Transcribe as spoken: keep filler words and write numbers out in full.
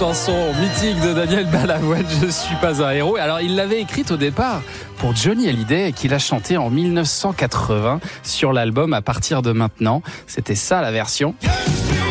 chanson mythique de Daniel Balavoine, Je suis pas un héros. Alors, il l'avait écrite au départ pour Johnny Hallyday et qu'il a chanté en dix-neuf cent quatre-vingts sur l'album À partir de maintenant. C'était ça la version.